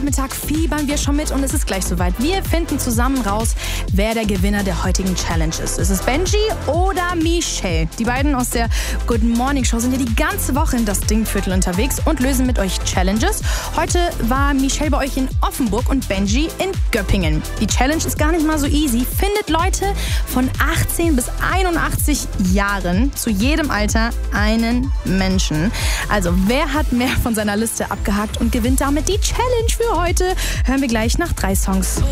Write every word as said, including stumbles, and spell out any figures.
Nachmittag fiebern wir schon mit und es ist gleich soweit. Wir finden zusammen raus, wer der Gewinner der heutigen Challenge ist. Ist es Benji oder Michelle? Die beiden aus der Good Morning Show sind ja die ganze Woche in das Dingviertel unterwegs und lösen mit euch Challenges. Heute war Michelle bei euch in Offenburg und Benji in Göppingen. Die Challenge ist gar nicht mal so easy. Findet Leute von achtzehn bis einundachtzig Jahren, zu jedem Alter einen Menschen. Also wer hat mehr von seiner Liste abgehakt und gewinnt damit die Challenge für heute? Hören wir gleich nach drei Songs.